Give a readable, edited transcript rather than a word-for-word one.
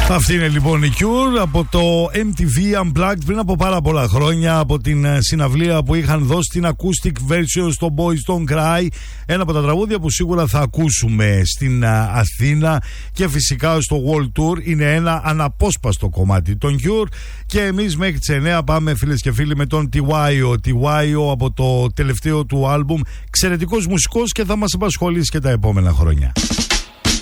Αυτή είναι λοιπόν η Cure από το MTV Unplugged πριν από πάρα πολλά χρόνια, από την συναυλία που είχαν δώσει την acoustic version στο Boys Don't Cry, ένα από τα τραγούδια που σίγουρα θα ακούσουμε στην Αθήνα και φυσικά στο World Tour. Είναι ένα αναπόσπαστο κομμάτι των Cure και εμείς μέχρι τις 9 πάμε, φίλες και φίλοι, με τον TYO από το τελευταίο του άλμπουμ. Εξαιρετικός μουσικός και θα μας απασχολήσει και τα επόμενα χρόνια.